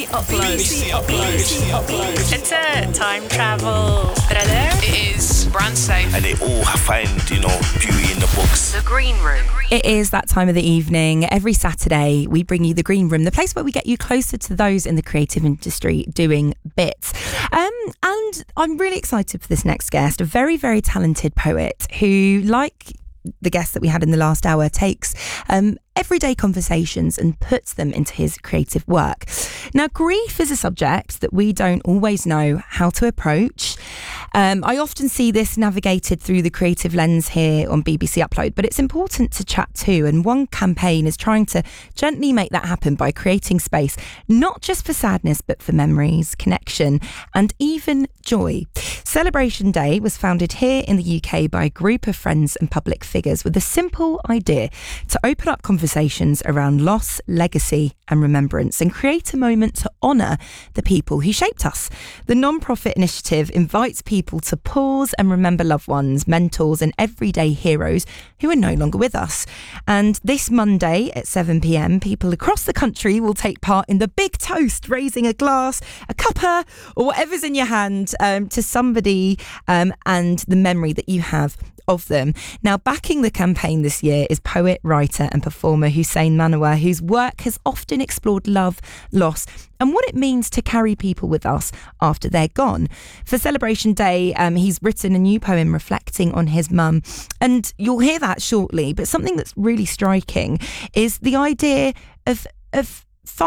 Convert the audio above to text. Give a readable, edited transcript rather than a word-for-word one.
BBC Upload. It's a time travel thriller. It is brand safe. And they all find, beauty in the books. The Green Room. It is that time of the evening. Every Saturday, we bring you The Green Room, the place where we get you closer to those in the creative industry doing bits. And I'm really excited for this next guest, a very, very talented poet who, like the guest that we had in the last hour, takes everyday conversations and puts them into his creative work. Now, grief is a subject that we don't always know how to approach. I often see this navigated through the creative lens here on BBC Upload, but it's important to chat too. And one campaign is trying to gently make that happen by creating space, not just for sadness, but for memories, connection, and even joy. Celebration Day was founded here in the UK by a group of friends and public figures with a simple idea to open up conversations around loss, legacy and remembrance and create a moment to honour the people who shaped us. The non-profit initiative invites people to pause and remember loved ones, mentors and everyday heroes who are no longer with us. And this Monday at 7 p.m, people across the country will take part in the big toast, raising a glass, a cuppa or whatever's in your hand to somebody and the memory that you have of them. Now, backing the campaign this year is poet, writer and performer Hussein Manawer, whose work has often explored love, loss and what it means to carry people with us after they're gone. For Celebration Day, he's written a new poem reflecting on his mum, and you'll hear that shortly. But something that's really striking is the idea of